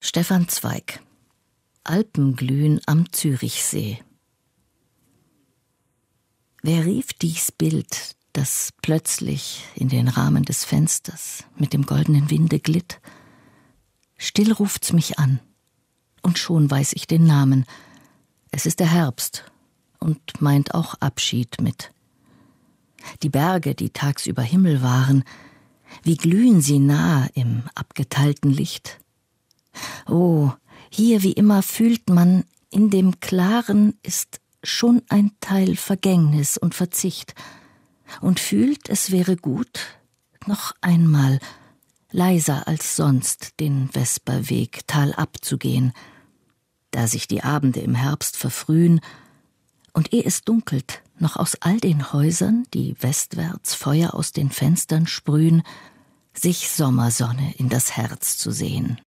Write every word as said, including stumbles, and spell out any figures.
Stefan Zweig. Alpenglühen am Zürichsee. Wer rief dies Bild, das plötzlich in den Rahmen des Fensters mit dem goldenen Winde glitt? Still ruft's mich an, und schon weiß ich den Namen. Es ist der Herbst und meint auch Abschied mit. Die Berge, die tagsüber Himmel waren, wie glühen sie nah im abgeteilten Licht. Oh, hier wie immer fühlt man, in dem Klaren ist schon ein Teil Vergängnis und Verzicht, und fühlt, es wäre gut, noch einmal, leiser als sonst, den Vesperweg talab zu gehen, da sich die Abende im Herbst verfrühen, und ehe es dunkelt, noch aus all den Häusern, die westwärts Feuer aus den Fenstern sprühen, sich Sommersonne in das Herz zu sehen.